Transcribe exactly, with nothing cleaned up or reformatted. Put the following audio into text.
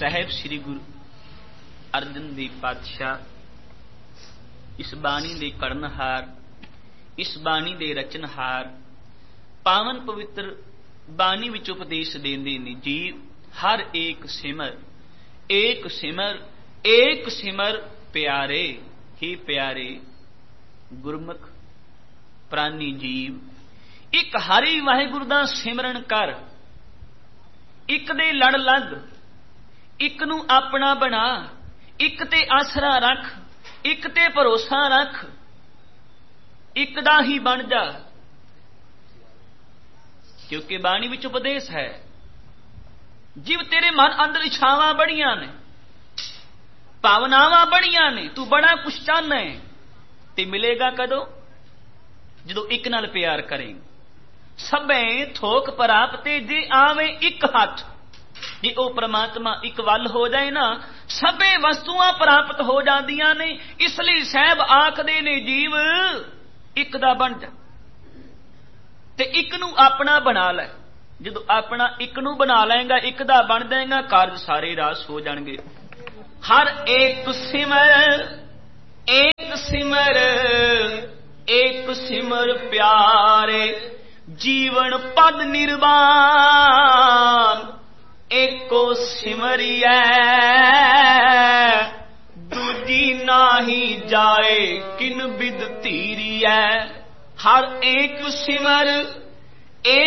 ਸਾਹਿਬ ਸ੍ਰੀ ਗੁਰੂ ਅਰਜਨ ਦੇਵ ਪਾਤਸ਼ਾਹ ਇਸ ਬਾਣੀ ਦੇ ਕੜਨਹਾਰ, ਇਸ ਬਾਣੀ ਦੇ ਰਚਨਹਾਰ, ਪਾਵਨ ਪਵਿੱਤਰ ਬਾਣੀ ਵਿੱਚ ਉਪਦੇਸ਼ ਦੇਂਦੇ ਨੇ। ਜੀਵ ਹਰ ਏਕ ਸਿਮਰ, ਏਕ ਸਿਮਰ, ਏਕ ਸਿਮਰ ਪਿਆਰੇ। ਹੀ ਪਿਆਰੇ ਗੁਰਮੁਖ ਪ੍ਰਾਨੀ ਜੀਵ, ਇੱਕ ਹਰੀ ਵਾਹਿਗੁਰੂ ਦਾ ਸਿਮਰਨ ਕਰ, ਇੱਕ ਦੇ ਲੜ ਲੱਗ, ਇੱਕ ਨੂੰ ਆਪਣਾ ਬਣਾ, ਇੱਕ ਤੇ ਆਸਰਾ ਰੱਖ, ਇੱਕ ਤੇ ਭਰੋਸਾ ਰੱਖ, ਇੱਕ ਦਾ ਹੀ ਬਣ ਜਾ। ਕਿਉਂਕਿ ਬਾਣੀ ਵਿੱਚ ਉਪਦੇਸ਼ ਹੈ। ਜਿਵ ਤੇਰੇ ਮਨ ਅੰਦਰ ਇਛਾਵਾਂ ਬੜੀਆਂ ਨੇ, ਭਾਵਨਾਵਾਂ ਬੜੀਆਂ ਨੇ, ਤੂੰ ਬੜਾ ਕੁਛ ਚਾਹਨਾ ਹੈ, ਤੇ ਮਿਲੇਗਾ ਕਦੋਂ? ਜਦੋਂ ਇੱਕ ਨਾਲ ਪਿਆਰ ਕਰੇ। ਸਭੇ ਥੋਕ ਪ੍ਰਾਪਤੇ ਜੇ ਆਵੇ ਇੱਕ ਹੱਥ। ਜੇ ਉਹ ਪ੍ਰਮਾਤਮਾ ਇੱਕ ਵੱਲ ਹੋ ਜਾਏ ਨਾ, ਸਭੇ ਵਸਤੂਆਂ ਪ੍ਰਾਪਤ ਹੋ ਜਾਂਦੀਆਂ ਨੇ। ਇਸ ਲਈ ਸਾਹਿਬ ਆਖਦੇ ਨੇ ਜੀਵ ਇੱਕ ਦਾ ਬਣ ਜਾ, ਤੇ ਇੱਕ ਨੂੰ ਆਪਣਾ ਬਣਾ ਲੈ। ਜਦੋਂ ਆਪਣਾ ਇੱਕ ਨੂੰ ਬਣਾ ਲਏਗਾ, ਇੱਕ ਦਾ ਬਣ ਜਾਏਗਾ, ਕਾਰਜ ਸਾਰੇ ਰਾਸ ਹੋ ਜਾਣਗੇ। ਹਰ ਏਕ ਸਿਮਰ, ਏਕ ਸਿਮਰ, ਏਕ ਸਿਮਰ ਪਿਆਰੇ। ਜੀਵਨ ਪਦ ਨਿਰਵਾਨ ਏਕੋ ਸਿਮਰਿਐ। ਦੂਜੀ ਨਾਹੀ ਜਾਏ ਕਿਨ ਬਿਦ ਧੀਰੀਐ। ਹਰ ਏਕ ਸਿਮਰ,